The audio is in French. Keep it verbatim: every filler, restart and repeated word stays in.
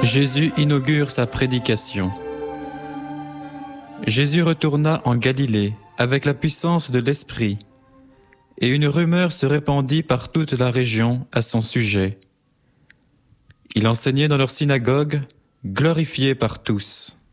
Jésus inaugure sa prédication. Jésus retourna en Galilée avec la puissance de l'Esprit, et une rumeur se répandit par toute la région à son sujet. Il enseignait dans leur synagogue, glorifié par tous.